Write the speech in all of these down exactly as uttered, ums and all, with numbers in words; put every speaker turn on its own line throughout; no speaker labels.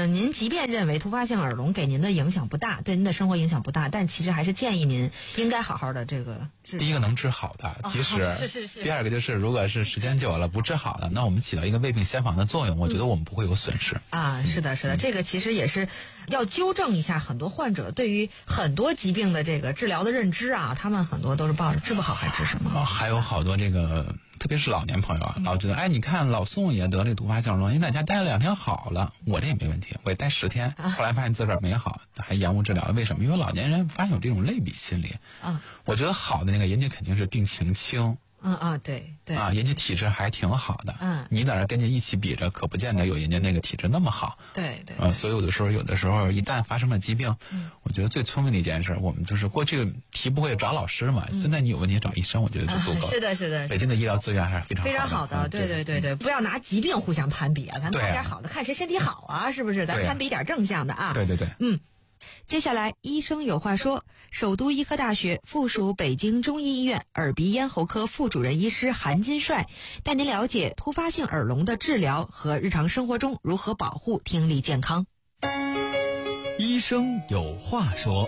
呃，您即便认为突发性耳聋给您的影响不大，对您的生活影响不大，但其实还是建议您应该好好的这个治。
第一个能治好的，即使、
哦、是是是。
第二个就是，如果是时间久了不治好的，那我们起到一个未病先防的作用，我觉得我们不会有损失。
嗯、啊，是的，是的、嗯，这个其实也是要纠正一下很多患者对于很多疾病的这个治疗的认知啊，他们很多都是抱着治不好还治什么。
哦，还有好多这个。特别是老年朋友啊，老觉得，哎，你看老宋也得这突发性耳聋，你在家待了两天好了，我这也没问题，我也待十天，后来发现自个儿没好，还延误治疗了，为什么？因为老年人发现有这种类比心理。啊，我觉得好的那个人家肯定是病情轻。
嗯啊，对对
啊，人家体质还挺好的。
嗯，
你在那跟人家一起比着，可不见得有人家那个体质那么好。
对对。
啊，所以有的时候，有的时候一旦发生了疾病，嗯，我觉得最聪明的一件事，我们就是过去题不会找老师嘛，嗯、现在你有问题找医生，我觉得就足够、
啊。是的，是的。
北京的医疗资源还是非常好的
非常好的，对对对对，不要拿疾病互相攀比啊，咱们拿点好的，看谁身体好啊，是不是？咱攀比点正向的啊。
对对对，
嗯。接下来，医生有话说，首都医科大学附属北京中医医院耳鼻咽喉科副主任医师韩金帅带您了解突发性耳聋的治疗和日常生活中如何保护听力健康。
医生有话说。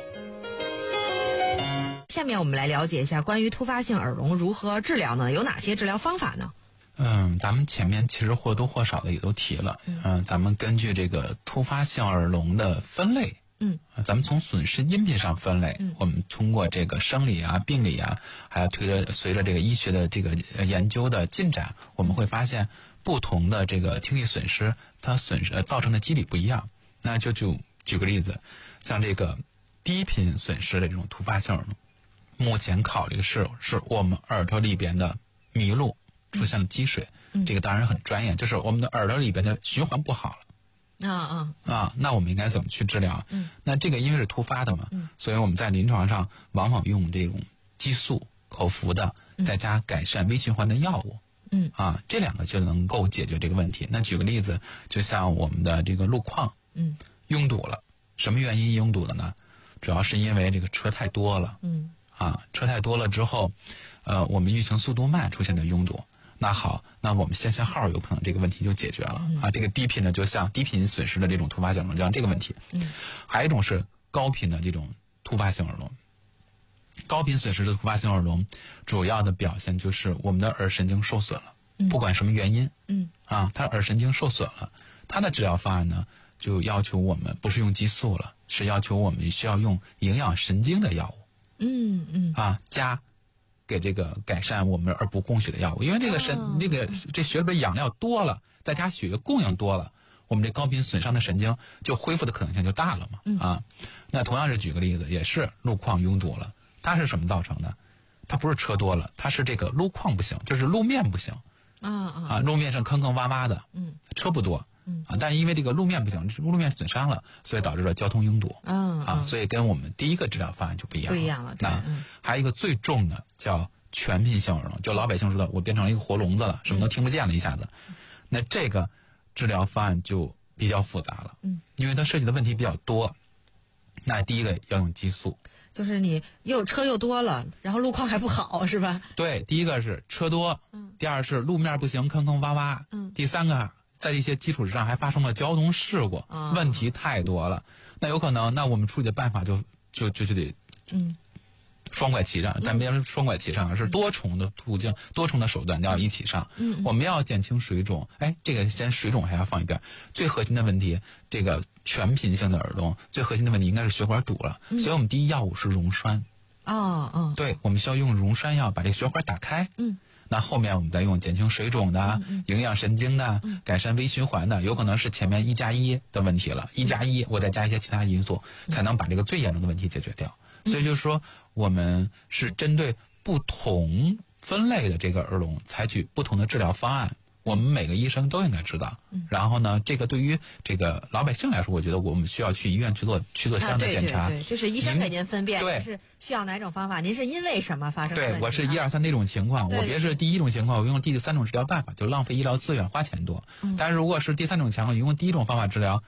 下面我们来了解一下关于突发性耳聋如何治疗呢？有哪些治疗方法呢？
嗯，咱们前面其实或多或少的也都提了。嗯、呃，咱们根据这个突发性耳聋的分类。
嗯，
咱们从损失音频上分类，嗯、我们通过这个生理啊、病理啊，还要推着随着这个医学的这个研究的进展，我们会发现不同的这个听力损失，它损失造成的机理不一样。那就就举个例子，像这个低频损失的这种突发性耳聋，目前考虑是是我们耳朵里边的迷路出现了积水，嗯、这个当然很专业，就是我们的耳朵里边的循环不好了。
啊啊
啊！那我们应该怎么去治疗？
嗯，
那这个因为是突发的嘛，嗯，所以我们在临床上往往用这种激素、口服的，再加改善微循环的药物，
嗯
啊，这两个就能够解决这个问题。那举个例子，就像我们的这个路况，
嗯，
拥堵了，什么原因拥堵的呢？主要是因为这个车太多了，
嗯，
啊，车太多了之后，呃，我们运行速度慢，出现的拥堵。那好，那我们限限号有可能这个问题就解决了、嗯、啊。这个低频呢，就像低频损失的这种突发性耳聋，就像这个问题。
嗯，
还有一种是高频的这种突发性耳聋。高频损失的突发性耳聋，主要的表现就是我们的耳神经受损了，
嗯、
不管什么原因，
嗯
啊，它耳神经受损了，它的治疗方案呢，就要求我们不是用激素了，是要求我们需要用营养神经的药物。
嗯嗯
啊，加。给这个改善我们耳部供血的药物，因为这个神、哦、这个这血里边养料多了，再加血液供应多了，我们这高频损伤的神经就恢复的可能性就大了嘛。
嗯、
啊，那同样是举个例子，也是路况拥堵了，它是什么造成的？它不是车多了，它是这个路况不行，就是路面不行。
啊啊
啊，路面上坑坑洼洼的，
嗯，
车不多。
嗯
啊，但是因为这个路面不行，路面损伤了，所以导致了交通拥堵。
嗯
啊，所以跟我们第一个治疗方案就不一样了。
不一样了，对。
那、嗯、还有一个最重的叫全频性耳聋，就老百姓说的，我变成了一个活聋子了，什么都听不见了，一下子。
嗯、
那这个治疗方案就比较复杂了，
嗯，
因为它涉及的问题比较多。那第一个要用激素，
就是你又车又多了，然后路况还不好，是吧？
对，第一个是车多，
嗯，
第二是路面不行，坑坑洼洼，
嗯，
第三个。在这些基础之上还发生了交通事故，
哦、
问题太多了。那有可能，那我们处理的办法就就就就得，
嗯，
双拐齐上。咱别说双拐齐上，嗯、是多重的途径、多重的手段都要一起上。
嗯，
我们要减轻水肿。哎，这个先水肿还要放一边。最核心的问题，这个全频性的耳聋，最核心的问题应该是血管堵了。
嗯、
所以我们第一药物是溶栓。
哦哦，
对，我们需要用溶栓药把这个血管打开。
嗯。
那后面我们再用减轻水肿的、
嗯嗯、
营养神经的、
嗯、
改善微循环的，有可能是前面一加一的问题了，一加一我再加一些其他因素，
嗯、
才能把这个最严重的问题解决掉。嗯、所以就是说，我们是针对不同分类的这个耳聋，采取不同的治疗方案。我们每个医生都应该知道。
嗯、
然后呢，这个对于这个老百姓来说，我觉得我们需要去医院去做去做相应的检查。
啊、对对对，就是医生给您分辨，
对，
是需要哪种方法？您是因为什么发生的问题？
对，我是一二三那种情况，
对对对，
我别是第一种情况，我用第三种治疗办法，就浪费医疗资源，花钱多。
嗯、
但是如果是第三种情况，用第一种方法治疗，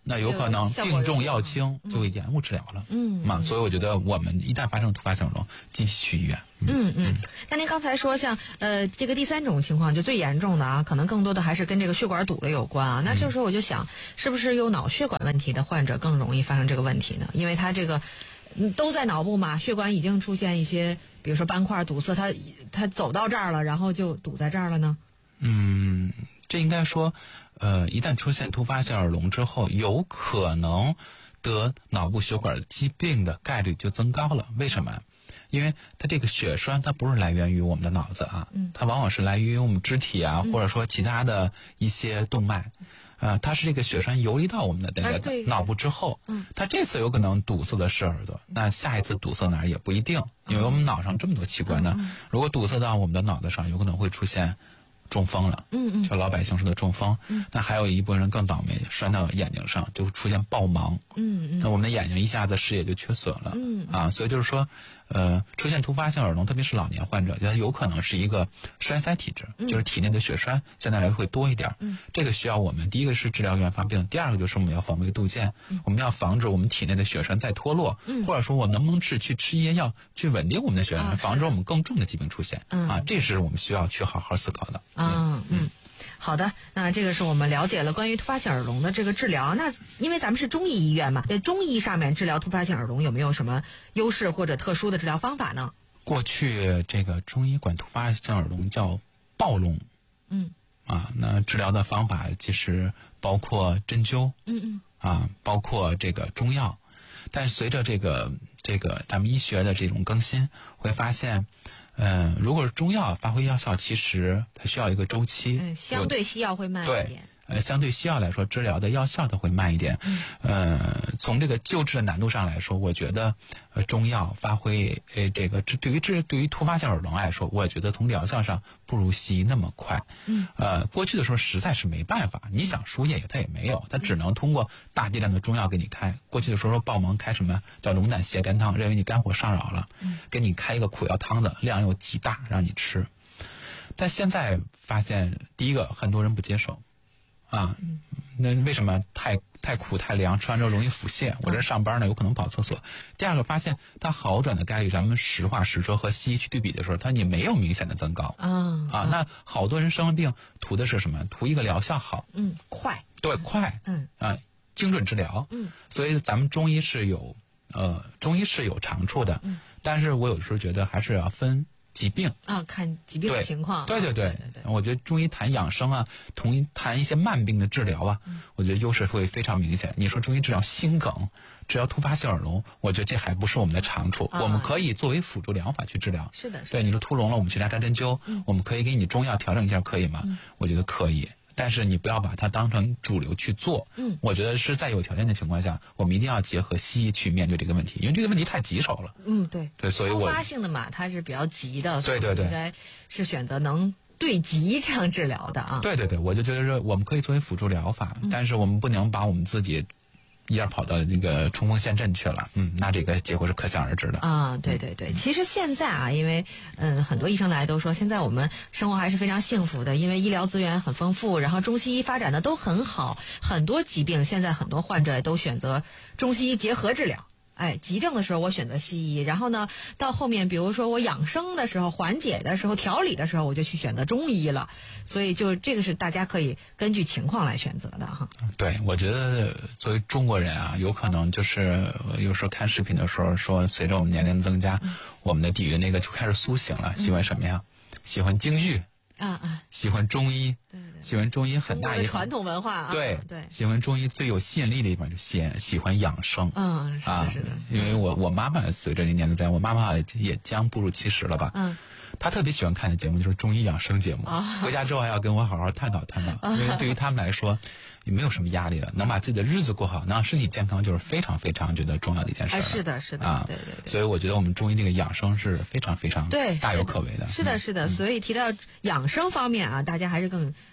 那有可能病重药轻就会延误治疗了。
嗯
嘛，所以我觉得我们一旦发生突发性耳聋，积极去医院。
嗯嗯。那您刚才说像呃这个第三种情况就最严重的啊，可能更多的还是跟这个血管堵了有关啊。那这个时候我就想，是不是有脑血管问题的患者更容易发生这个问题呢？因为他这个嗯都在脑部嘛，血管已经出现一些，比如说斑块堵塞，他他走到这儿了，然后就堵在这儿了呢？
嗯，这应该说，呃，一旦出现突发性耳聋之后，有可能得脑部血管疾病的概率就增高了。为什么？因为它这个血栓它不是来源于我们的脑子啊，它往往是来源于我们肢体啊，或者说其他的一些动脉。啊、呃，它是这个血栓游离到我们的那个脑部之后，嗯，它这次有可能堵塞的是耳朵，那下一次堵塞哪儿也不一定，因为我们脑上这么多器官呢，嗯、如果堵塞到我们的脑袋上，有可能会出现中风了，嗯嗯，就老百姓说的中风，嗯，那还有一部分人更倒霉，栓到眼睛上就出现暴盲，嗯嗯，那我们的眼睛一下子视野就缺损了，嗯啊，所以就是说。呃，出现突发性耳聋，特别是老年患者，它有可能是一个栓塞体质，嗯、就是体内的血栓相对来说会多一点。嗯，这个需要我们第一个是治疗原发病，第二个就是我们要防微杜渐，嗯、我们要防止我们体内的血栓再脱落，嗯、或者说我能不能去去吃一些药去稳定我们的血栓，啊、防止我们更重的疾病出现。嗯、啊，这是我们需要去好好思考的。
啊，嗯。嗯好的，那这个是我们了解了关于突发性耳聋的这个治疗。那因为咱们是中医医院嘛，中医上面治疗突发性耳聋有没有什么优势或者特殊的治疗方法呢？
过去这个中医管突发性耳聋叫暴聋，嗯，啊，那治疗的方法其实包括针灸，嗯嗯，啊，包括这个中药，但是随着这个这个咱们医学的这种更新，会发现。嗯，如果是中药发挥药效，其实它需要一个周期，
嗯，相对西药会慢一点。
对，呃，相对西药来说，治疗的药效它会慢一点。嗯，呃，从这个救治的难度上来说，我觉得，呃，中药发挥，呃，这个治对于治对于突发性耳聋来说，我觉得从疗效上不如西医那么快。嗯，呃，过去的时候实在是没办法，你想输液它也没有，它只能通过大剂量的中药给你开。过去的时候说暴盲开什么叫龙胆泻肝汤，认为你肝火上扰了，嗯，给你开一个苦药汤子，量又极大，让你吃。但现在发现，第一个很多人不接受。啊，那为什么太太苦太凉，吃完之后容易腹泻？我这上班呢，有可能跑厕所。第二个发现，它好转的概率，咱们实话实说，和西医去对比的时候，它也没有明显的增高。啊啊，那好多人生了病，图的是什么？图一个疗效好，
嗯，快，
对，快，嗯啊，精准治疗。嗯，所以咱们中医是有呃，中医是有长处的，嗯，但是我有时候觉得还是要分。疾病
啊，看疾病的情况。
对对对 对, 对, 对，我觉得中医谈养生啊，同谈一些慢病的治疗啊，嗯、我觉得优势会非常明显。你说中医治疗心梗、治疗突发性耳聋，我觉得这还不是我们的长处，啊、我们可以作为辅助疗法去治疗。
是的，是的。
对，你说突聋了，我们去扎扎针灸，嗯、我们可以给你中药调整一下，可以吗？嗯、我觉得可以。但是你不要把它当成主流去做。嗯，我觉得是在有条件的情况下，我们一定要结合西医去面对这个问题，因为这个问题太棘手了。
嗯，对
对，所以我突
发性的嘛，它是比较急的，
对对对，
应该是选择能对急这样治疗的啊。
对对对，我就觉得说我们可以作为辅助疗法，嗯、但是我们不能把我们自己一下跑到那个冲锋陷阵去了，嗯，那这个结果是可想而知的
啊。对对对，其实现在啊，因为嗯，很多医生来都说，现在我们生活还是非常幸福的，因为医疗资源很丰富，然后中西医发展的都很好，很多疾病现在很多患者都选择中西医结合治疗。哎，急症的时候我选择西医，然后呢，到后面比如说我养生的时候、缓解的时候、调理的时候，我就去选择中医了。所以就这个是大家可以根据情况来选择的哈。
对，我觉得作为中国人啊，有可能就是有时候看视频的时候说，随着我们年龄增加，嗯、我们的底蕴那个就开始苏醒了，喜欢什么呀？嗯、喜欢京剧。啊啊！喜欢中医，对对，喜欢中医很大一
传统文化啊，
对
对，
喜欢中医最有吸引力的地方就喜喜欢养生，
嗯，是的，是的，
因为我我妈妈随着这年龄在，我妈妈也将步入七十了吧，嗯，她特别喜欢看的节目就是中医养生节目，啊、回家之后还要跟我好好探讨探讨，啊、因为对于他们来说也没有什么压力了，能把自己的日子过好，能让身体健康，就是非常非常觉得重要的一件事了。
哎，是的，是的，
啊，
对对对。
所以我觉得我们中医这个养生是非常非常
对
大有可为的。
是的，是的。嗯、所以提到养生方面啊，大家还是更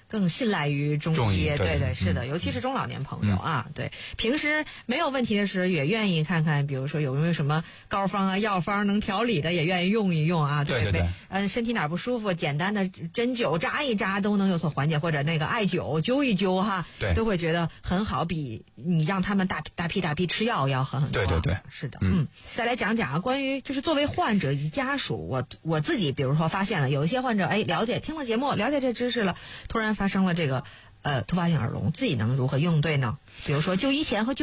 更信赖于中医。
中医
对
对,
对，是的、嗯，尤其是中老年朋友啊、嗯，对，平时没有问题的时候也愿意看看，比如说有没有什么膏方啊、药方能调理的，也愿意用一用啊。
对对对，
嗯，身体哪不舒服，简单的针灸扎一扎都能有所缓解，或者那个艾灸灸一灸哈，
对，
都会觉得很好，比你让他们大大批大批吃药要好很多。
对对对，
是的，嗯。再来讲讲啊，关于就是作为患者以及家属，我我自己比如说发现了有一些患者，哎，了解听了节目，了解这知识了，突然发生了这个呃突发性耳聋，自己能如何应对呢？比如说就医前和就